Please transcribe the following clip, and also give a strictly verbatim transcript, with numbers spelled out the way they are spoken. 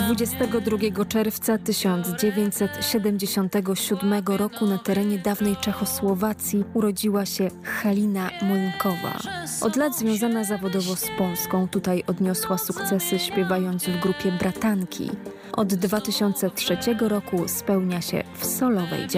dwudziestego drugiego czerwca tysiąc dziewięćset siedemdziesiątego siódmego roku na terenie dawnej Czechosłowacji urodziła się Halina Młynkowa. Od lat związana zawodowo z Polską, tutaj odniosła sukcesy śpiewając w grupie Bratanki. Od dwa tysiące trzeciego roku spełnia się w solowej